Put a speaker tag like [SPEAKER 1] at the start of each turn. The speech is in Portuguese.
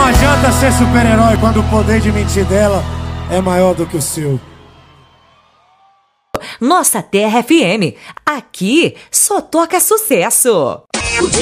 [SPEAKER 1] Não adianta ser super-herói quando o poder de mentir dela é maior do que o seu.
[SPEAKER 2] Nossa Terra FM. Aqui só toca sucesso.